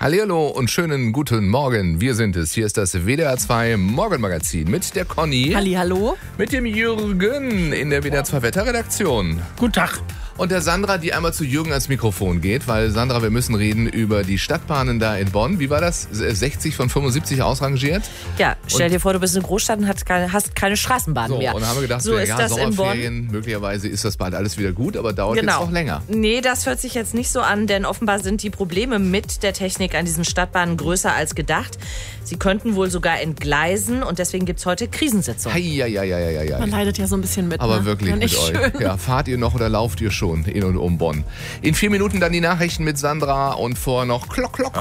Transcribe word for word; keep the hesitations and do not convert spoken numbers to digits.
Hallihallo und schönen guten Morgen. Wir sind es. Hier ist das W D R zwei Morgenmagazin mit der Conny. Hallihallo. Mit dem Jürgen in der W D R zwei Wetterredaktion. Guten Tag. Und der Sandra, die einmal zu Jürgen ans Mikrofon geht, weil Sandra, wir müssen reden über die Stadtbahnen da in Bonn. Wie war das? sechzig von fünfundsiebzig ausrangiert? Ja, stell Und dir vor, du bist in Großstadt und hast keine, hast keine Straßenbahn So, mehr. und dann haben wir gedacht, so ja, ist ja, das in Bonn. Sommerferien, möglicherweise ist das bald alles wieder gut, aber dauert Genau. jetzt noch länger. Nee, das hört sich jetzt nicht so an, denn offenbar sind die Probleme mit der Technik an diesen Stadtbahnen größer als gedacht. Sie könnten wohl sogar entgleisen und deswegen gibt es heute Krisensitzung. Heieieiei. Man leidet ja so ein bisschen mit. Aber ne? wirklich Ja, mit nicht euch. schön. Ja, fahrt ihr noch oder lauft ihr schon in und um Bonn? In vier Minuten dann die Nachrichten mit Sandra und vor noch Klock, Klock.